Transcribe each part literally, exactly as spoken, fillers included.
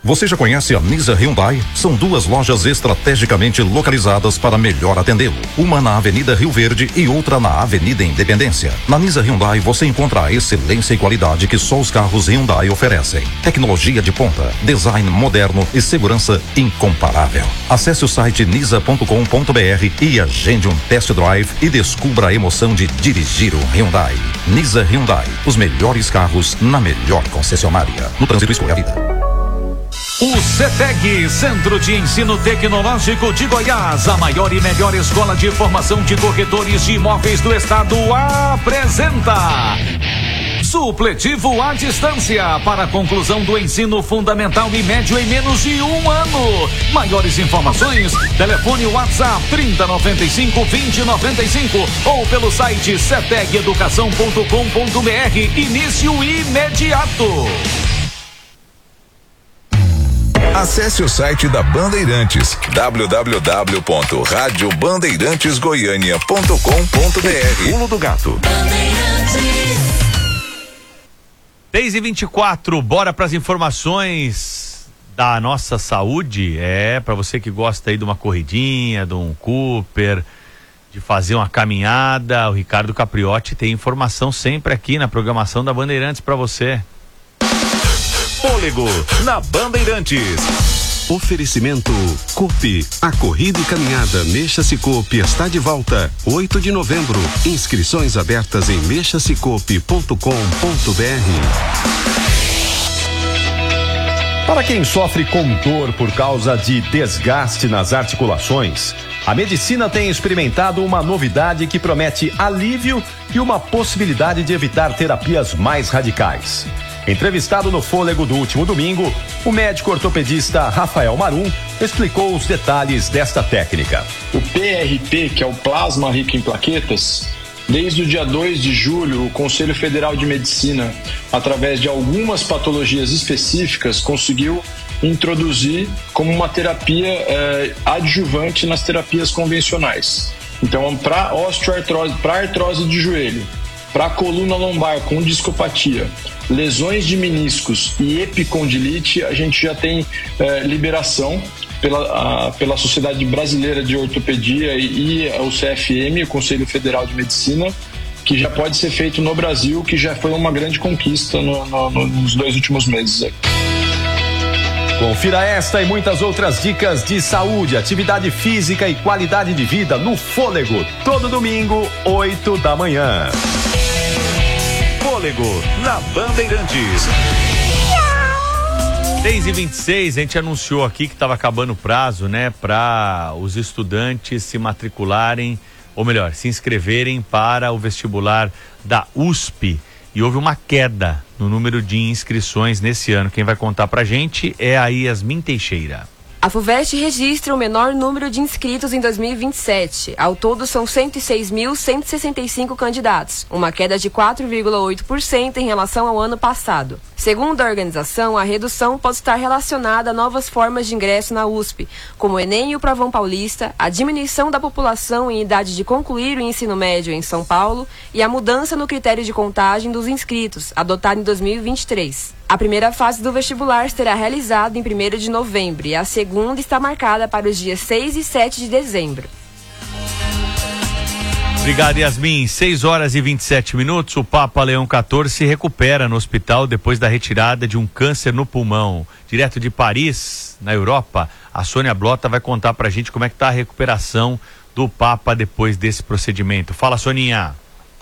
Você já conhece a Nisa Hyundai? São duas lojas estrategicamente localizadas para melhor atendê-lo. Uma na Avenida Rio Verde e outra na Avenida Independência. Na Nisa Hyundai você encontra a excelência e qualidade que só os carros Hyundai oferecem. Tecnologia de ponta, design moderno e segurança incomparável. Acesse o site nisa ponto com ponto br e agende um test drive e descubra a emoção de dirigir um Hyundai. Nisa Hyundai, os melhores carros na melhor concessionária. No trânsito, escolha a vida. O CETEG, Centro de Ensino Tecnológico de Goiás, a maior e melhor escola de formação de corretores de imóveis do estado, apresenta supletivo à distância para a conclusão do ensino fundamental e médio em menos de um ano. Maiores informações, telefone WhatsApp trinta, noventa e cinco, vinte, noventa e cinco ou pelo site ceteg educação ponto com ponto br. Início imediato. Acesse o site da Bandeirantes, w w w ponto rádio bandeirantes goiânia ponto com ponto br. Pulo do Gato. dez e vinte e quatro, bora para as informações da nossa saúde. É, para você que gosta aí de uma corridinha, de um Cooper, de fazer uma caminhada, o Ricardo Capriotti tem informação sempre aqui na programação da Bandeirantes para você. Fôlego na Bandeirantes. Oferecimento Coop, a corrida e caminhada Mexa-se Coop está de volta, oito de novembro. Inscrições abertas em mexa se coop ponto com ponto br. Para quem sofre com dor por causa de desgaste nas articulações, a medicina tem experimentado uma novidade que promete alívio e uma possibilidade de evitar terapias mais radicais. Entrevistado no Fôlego do último domingo, o médico ortopedista Rafael Marum explicou os detalhes desta técnica. O P R P, que é o plasma rico em plaquetas, desde o dia dois de julho, o Conselho Federal de Medicina, através de algumas patologias específicas, conseguiu introduzir como uma terapia eh, adjuvante nas terapias convencionais. Então, para osteoartrose, para artrose de joelho, para coluna lombar com discopatia, lesões de meniscos e epicondilite, a gente já tem eh, liberação pela, a, pela Sociedade Brasileira de Ortopedia e, e o C F M, o Conselho Federal de Medicina, que já pode ser feito no Brasil, que já foi uma grande conquista no, no, no, nos dois últimos meses. Confira esta e muitas outras dicas de saúde, atividade física e qualidade de vida no Fôlego, todo domingo, oito da manhã. Fôlego na Bandeirantes. dez e vinte e seis, a gente anunciou aqui que estava acabando o prazo, né, para os estudantes se matricularem, ou melhor, se inscreverem para o vestibular da U S P. E houve uma queda no número de inscrições nesse ano. Quem vai contar pra gente é a Yasmin Teixeira. A FUVEST registra o menor número de inscritos em dois mil e vinte e sete. Ao todo, são cento e seis mil, cento e sessenta e cinco candidatos, uma queda de quatro vírgula oito por cento em relação ao ano passado. Segundo a organização, a redução pode estar relacionada a novas formas de ingresso na U S P, como o Enem e o Provão Paulista, a diminuição da população em idade de concluir o ensino médio em São Paulo e a mudança no critério de contagem dos inscritos, adotado em dois mil e vinte e três. A primeira fase do vestibular será realizada em primeiro de novembro e a segunda está marcada para os dias seis e sete de dezembro. Obrigado, Yasmin. seis horas e vinte e sete minutos. O Papa Leão quatorze se recupera no hospital depois da retirada de um câncer no pulmão. Direto de Paris, na Europa, a Sônia Blota vai contar pra gente como é que tá a recuperação do Papa depois desse procedimento. Fala, Soninha.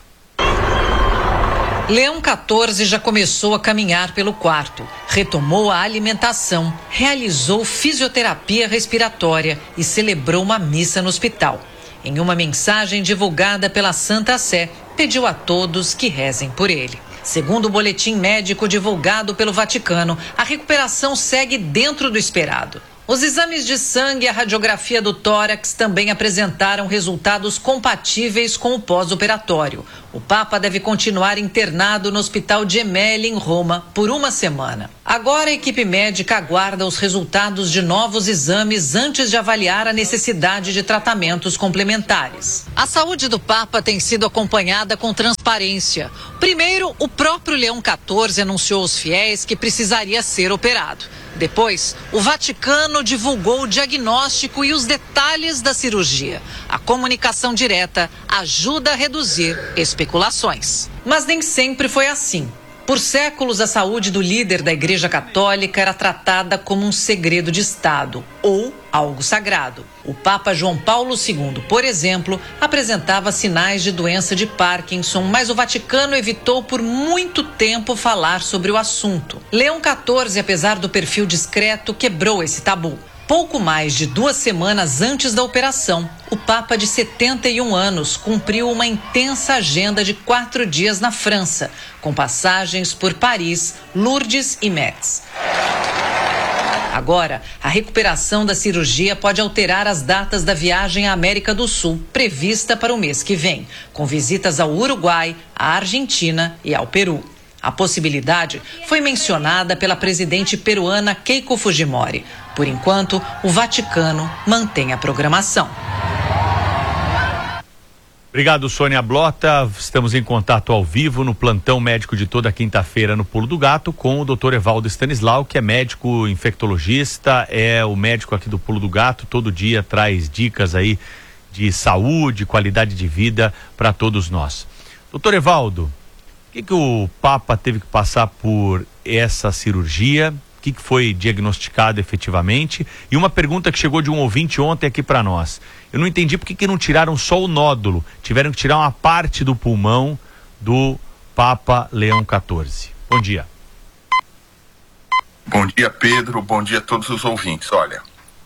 Leão quatorze já começou a caminhar pelo quarto, retomou a alimentação, realizou fisioterapia respiratória e celebrou uma missa no hospital. Em uma mensagem divulgada pela Santa Sé, pediu a todos que rezem por ele. Segundo o boletim médico divulgado pelo Vaticano, a recuperação segue dentro do esperado. Os exames de sangue e a radiografia do tórax também apresentaram resultados compatíveis com o pós-operatório. O Papa deve continuar internado no Hospital Gemelli, em Roma, por uma semana. Agora a equipe médica aguarda os resultados de novos exames antes de avaliar a necessidade de tratamentos complementares. A saúde do Papa tem sido acompanhada com transparência. Primeiro, o próprio Leão quatorze anunciou aos fiéis que precisaria ser operado. Depois, o Vaticano divulgou o diagnóstico e os detalhes da cirurgia. A comunicação direta ajuda a reduzir especulações. Mas nem sempre foi assim. Por séculos, a saúde do líder da Igreja Católica era tratada como um segredo de Estado ou algo sagrado. O Papa João Paulo segundo, por exemplo, apresentava sinais de doença de Parkinson, mas o Vaticano evitou por muito tempo falar sobre o assunto. Leão quatorze, apesar do perfil discreto, quebrou esse tabu. Pouco mais de duas semanas antes da operação, o Papa de setenta e um anos cumpriu uma intensa agenda de quatro dias na França, com passagens por Paris, Lourdes e Metz. Agora, a recuperação da cirurgia pode alterar as datas da viagem à América do Sul, prevista para o mês que vem, com visitas ao Uruguai, à Argentina e ao Peru. A possibilidade foi mencionada pela presidente peruana Keiko Fujimori. Por enquanto, o Vaticano mantém a programação. Obrigado, Sônia Blota. Estamos em contato ao vivo no plantão médico de toda quinta-feira no Pulo do Gato com o doutor Evaldo Stanislau, que é médico infectologista, é o médico aqui do Pulo do Gato, todo dia traz dicas aí de saúde, qualidade de vida para todos nós. Doutor Evaldo, por que, que o Papa teve que passar por essa cirurgia? O que, que foi diagnosticado efetivamente? E uma pergunta que chegou de um ouvinte ontem aqui para nós. Eu não entendi por que, que não tiraram só o nódulo, tiveram que tirar uma parte do pulmão do Papa Leão quatorze. Bom dia. Bom dia, Pedro. Bom dia a todos os ouvintes. Olha,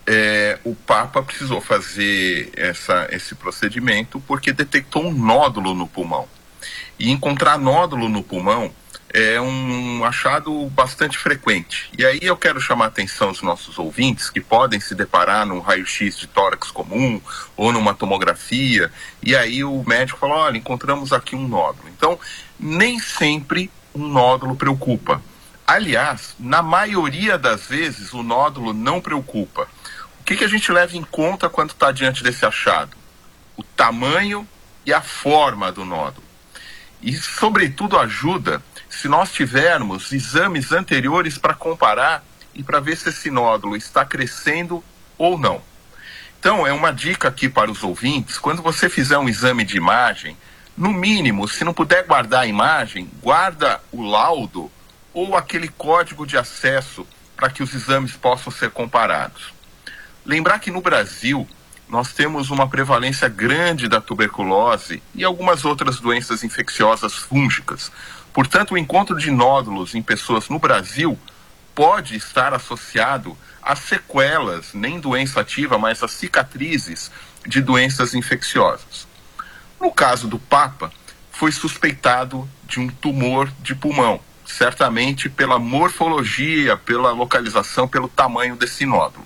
é, o Papa precisou fazer essa, esse procedimento porque detectou um nódulo no pulmão. E encontrar nódulo no pulmão é um achado bastante frequente. E aí eu quero chamar a atenção dos nossos ouvintes que podem se deparar num raio-x de tórax comum ou numa tomografia, e aí o médico fala, olha, encontramos aqui um nódulo. Então, nem sempre um nódulo preocupa. Aliás, na maioria das vezes, o nódulo não preocupa. O que, que a gente leva em conta quando está diante desse achado? O tamanho e a forma do nódulo. E, sobretudo, ajuda se nós tivermos exames anteriores para comparar e para ver se esse nódulo está crescendo ou não. Então, é uma dica aqui para os ouvintes, quando você fizer um exame de imagem, no mínimo, se não puder guardar a imagem, guarda o laudo ou aquele código de acesso para que os exames possam ser comparados. Lembrar que no Brasil, nós temos uma prevalência grande da tuberculose e algumas outras doenças infecciosas fúngicas. Portanto, o encontro de nódulos em pessoas no Brasil pode estar associado a sequelas, nem doença ativa, mas a cicatrizes de doenças infecciosas. No caso do Papa, foi suspeitado de um tumor de pulmão, certamente pela morfologia, pela localização, pelo tamanho desse nódulo.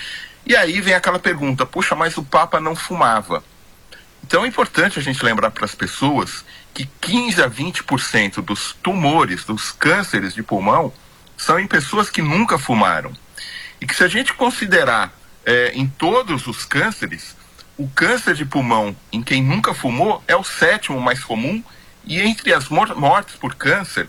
E aí vem aquela pergunta, puxa, mas o Papa não fumava. Então é importante a gente lembrar para as pessoas que quinze a vinte por cento dos tumores, dos cânceres de pulmão, são em pessoas que nunca fumaram. E que se a gente considerar é, em todos os cânceres, o câncer de pulmão em quem nunca fumou é o sétimo mais comum, e entre as mor- mortes por câncer,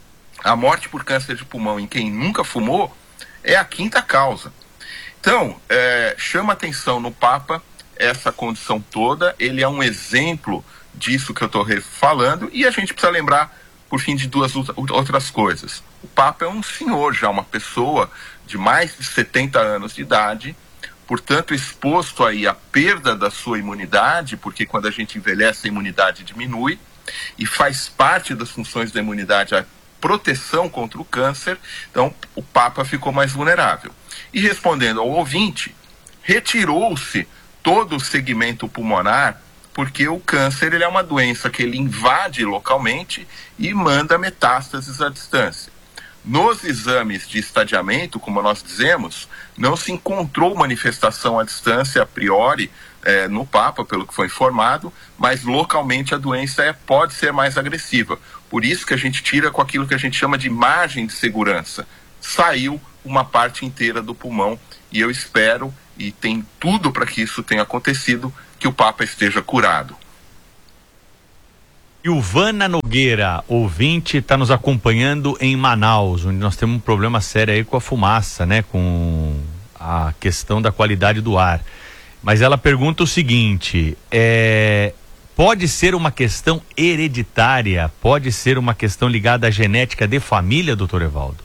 a morte por câncer de pulmão em quem nunca fumou é a quinta causa. Então, é, chama atenção no Papa essa condição toda, ele é um exemplo disso que eu estou falando, e a gente precisa lembrar, por fim, de duas outras coisas. O Papa é um senhor já, uma pessoa de mais de setenta anos de idade, portanto exposto aí à perda da sua imunidade, porque quando a gente envelhece a imunidade diminui, e faz parte das funções da imunidade a proteção contra o câncer, então o Papa ficou mais vulnerável. E respondendo ao ouvinte, retirou-se todo o segmento pulmonar, porque o câncer ele é uma doença que ele invade localmente e manda metástases à distância. Nos exames de estadiamento, como nós dizemos, não se encontrou manifestação à distância a priori é, no Papa, pelo que foi informado, mas localmente a doença é, pode ser mais agressiva. Por isso que a gente tira com aquilo que a gente chama de margem de segurança. Saiu uma parte inteira do pulmão e eu espero, e tem tudo para que isso tenha acontecido, que o Papa esteja curado. Silvana Nogueira, ouvinte, está nos acompanhando em Manaus, onde nós temos um problema sério aí com a fumaça, né? Com a questão da qualidade do ar. Mas ela pergunta o seguinte, é, pode ser uma questão hereditária, pode ser uma questão ligada à genética de família, doutor Evaldo?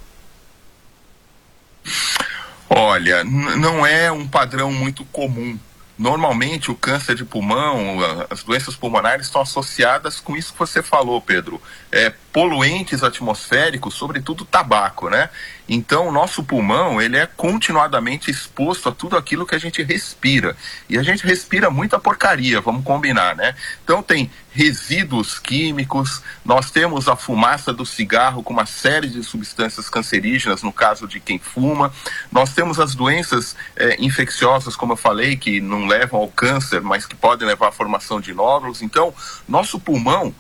Olha, n- não é um padrão muito comum. Normalmente o câncer de pulmão, as doenças pulmonares estão associadas com isso que você falou, Pedro. É, poluentes atmosféricos, sobretudo tabaco, né? Então o nosso pulmão, ele é continuadamente exposto a tudo aquilo que a gente respira. E a gente respira muita porcaria, vamos combinar, né? Então tem resíduos químicos, nós temos a fumaça do cigarro com uma série de substâncias cancerígenas, no caso de quem fuma. Nós temos as doenças é, infecciosas, como eu falei, que não levam ao câncer, mas que podem levar à formação de nódulos. Então, nosso pulmão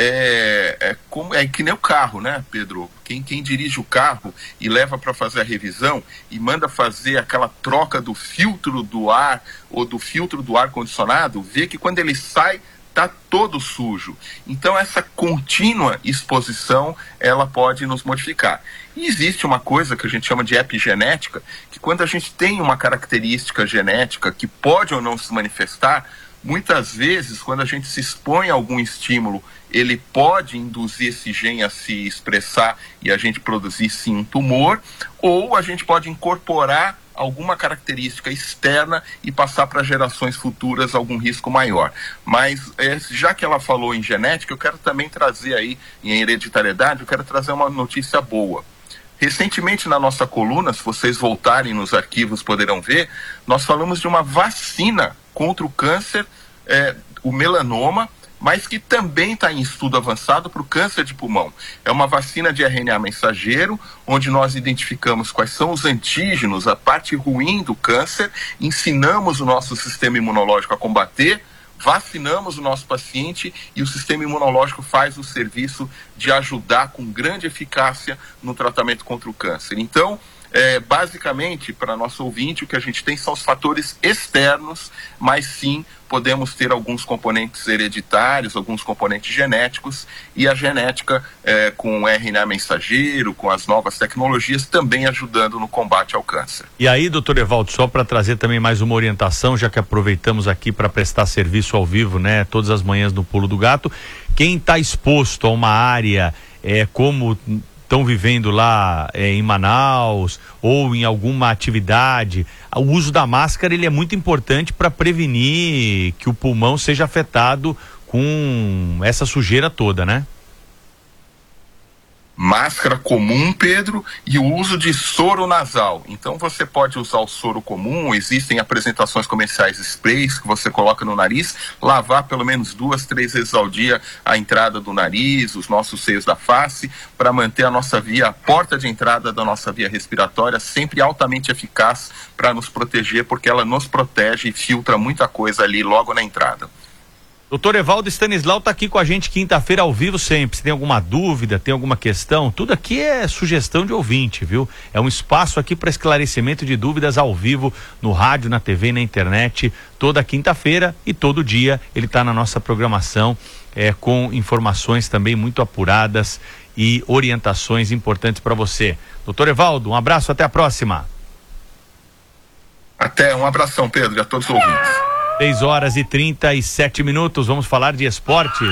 é, é, como, é que nem o carro, né, Pedro? Quem, quem dirige o carro e leva para fazer a revisão e manda fazer aquela troca do filtro do ar ou do filtro do ar-condicionado, vê que quando ele sai, está todo sujo. Então essa contínua exposição, ela pode nos modificar. E existe uma coisa que a gente chama de epigenética, que quando a gente tem uma característica genética que pode ou não se manifestar, muitas vezes quando a gente se expõe a algum estímulo, ele pode induzir esse gene a se expressar e a gente produzir sim um tumor, ou a gente pode incorporar alguma característica externa e passar para gerações futuras algum risco maior. Mas é, já que ela falou em genética, eu quero também trazer aí, em hereditariedade, eu quero trazer uma notícia boa. Recentemente na nossa coluna, se vocês voltarem nos arquivos poderão ver, nós falamos de uma vacina contra o câncer, é, o melanoma, mas que também está em estudo avançado para o câncer de pulmão. É uma vacina de R N A mensageiro, onde nós identificamos quais são os antígenos, a parte ruim do câncer, ensinamos o nosso sistema imunológico a combater, vacinamos o nosso paciente e o sistema imunológico faz o serviço de ajudar com grande eficácia no tratamento contra o câncer. Então, É, basicamente, para nosso ouvinte, o que a gente tem são os fatores externos, mas sim podemos ter alguns componentes hereditários, alguns componentes genéticos, e a genética é, com R N A mensageiro, com as novas tecnologias, também ajudando no combate ao câncer. E aí, doutor Evaldo, só para trazer também mais uma orientação, já que aproveitamos aqui para prestar serviço ao vivo, né, todas as manhãs no Pulo do Gato, quem está exposto a uma área é, como estão vivendo lá é, em Manaus ou em alguma atividade, o uso da máscara ele é muito importante para prevenir que o pulmão seja afetado com essa sujeira toda, né? Máscara comum, Pedro, e o uso de soro nasal. Então você pode usar o soro comum, existem apresentações comerciais sprays que você coloca no nariz, lavar pelo menos duas, três vezes ao dia a entrada do nariz, os nossos seios da face, para manter a nossa via, a porta de entrada da nossa via respiratória sempre altamente eficaz para nos proteger, porque ela nos protege e filtra muita coisa ali logo na entrada. Doutor Evaldo Stanislau está aqui com a gente quinta-feira ao vivo sempre. Se tem alguma dúvida, tem alguma questão, tudo aqui é sugestão de ouvinte, viu? É um espaço aqui para esclarecimento de dúvidas ao vivo, no rádio, na T V, na internet, toda quinta-feira e todo dia ele está na nossa programação é, com informações também muito apuradas e orientações importantes para você. Doutor Evaldo, um abraço, até a próxima. Até, um abração, Pedro, e a todos os ouvintes. seis horas e trinta e sete minutos, vamos falar de esportes.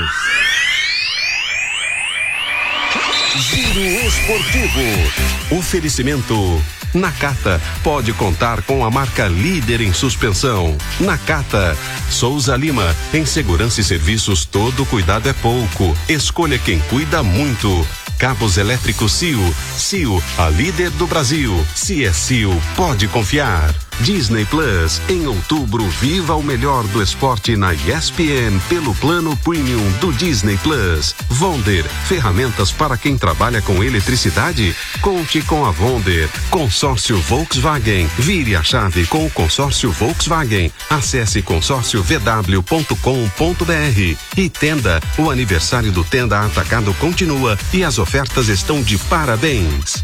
Giro Esportivo. Oferecimento. Nakata pode contar com a marca líder em suspensão. Nakata. Souza Lima. Em segurança e serviços, todo cuidado é pouco. Escolha quem cuida muito. Cabos elétricos C I O. C I O, a líder do Brasil. Se é C I O, pode confiar. Disney Plus. Em outubro, viva o melhor do esporte na E S P N pelo plano premium do Disney Plus. Vonder, ferramentas para quem trabalha com eletricidade? Conte com a Vonder. Consórcio Volkswagen. Vire a chave com o consórcio Volkswagen. Acesse consórcio v w ponto com ponto b r. E Tenda, o aniversário do Tenda Atacado continua e as ofertas estão de parabéns.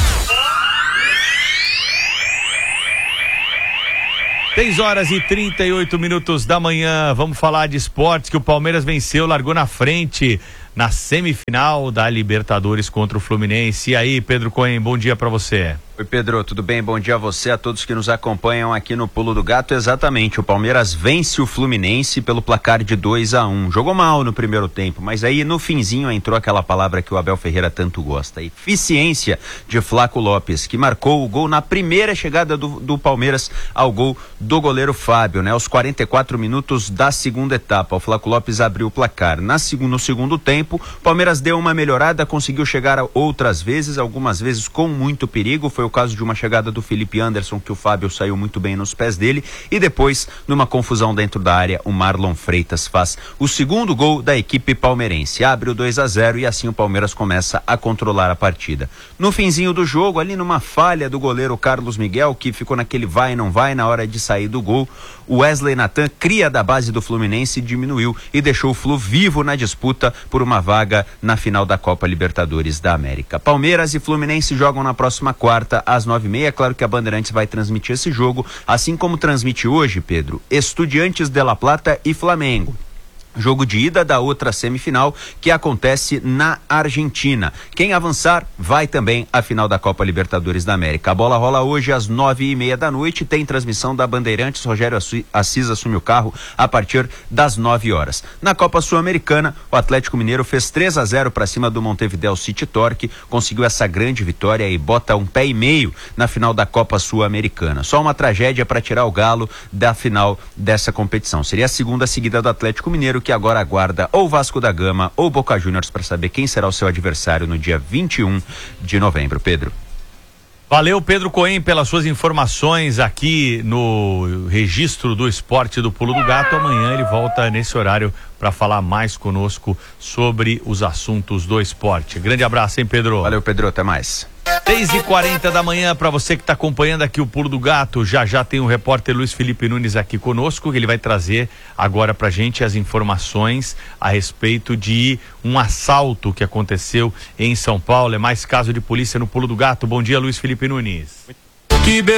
seis horas e trinta e oito minutos da manhã, vamos falar de esportes que o Palmeiras venceu, largou na frente na semifinal da Libertadores contra o Fluminense. E aí, Pedro Cohen, bom dia pra você. Oi, Pedro, tudo bem? Bom dia a você, a todos que nos acompanham aqui no Pulo do Gato. Exatamente, o Palmeiras vence o Fluminense pelo placar de dois a um. Jogou mal no primeiro tempo, mas aí no finzinho entrou aquela palavra que o Abel Ferreira tanto gosta, eficiência de Flaco Lopes, que marcou o gol na primeira chegada do, do Palmeiras ao gol do goleiro Fábio, né? Aos quarenta e quatro minutos da segunda etapa, o Flaco Lopes abriu o placar. Na, no segundo tempo, o Palmeiras deu uma melhorada, conseguiu chegar outras vezes, algumas vezes com muito perigo. Foi o caso de uma chegada do Felipe Anderson, que o Fábio saiu muito bem nos pés dele, e depois, numa confusão dentro da área, o Marlon Freitas faz o segundo gol da equipe palmeirense, abre o dois a zero e assim o Palmeiras começa a controlar a partida. No finzinho do jogo, ali numa falha do goleiro Carlos Miguel, que ficou naquele vai não vai na hora de sair do gol, o Wesley Nathan, cria da base do Fluminense, diminuiu e deixou o Flu vivo na disputa por uma vaga na final da Copa Libertadores da América. Palmeiras e Fluminense jogam na próxima quarta às nove e meia. Claro que a Bandeirantes vai transmitir esse jogo, assim como transmite hoje, Pedro, Estudiantes de La Plata e Flamengo. Jogo de ida da outra semifinal que acontece na Argentina. Quem avançar vai também à final da Copa Libertadores da América. A bola rola hoje às nove e meia da noite. Tem transmissão da Bandeirantes. Rogério Assis assume o carro a partir das nove horas. Na Copa Sul-Americana, o Atlético Mineiro fez três a zero para cima do Montevideo City Torque. Conseguiu essa grande vitória e bota um pé e meio na final da Copa Sul-Americana. Só uma tragédia para tirar o Galo da final dessa competição. Seria a segunda seguida do Atlético Mineiro, que agora aguarda ou Vasco da Gama ou Boca Juniors para saber quem será o seu adversário no dia vinte e um de novembro. Pedro. Valeu, Pedro Cohen, pelas suas informações aqui no registro do esporte do Pulo do Gato. Amanhã ele volta nesse horário para falar mais conosco sobre os assuntos do esporte. Grande abraço, hein, Pedro? Valeu, Pedro, até mais. seis e quarenta da manhã, para você que está acompanhando aqui o Pulo do Gato, já já tem o repórter Luiz Felipe Nunes aqui conosco, que ele vai trazer agora pra gente as informações a respeito de um assalto que aconteceu em São Paulo. É mais caso de polícia no Pulo do Gato. Bom dia, Luiz Felipe Nunes. Que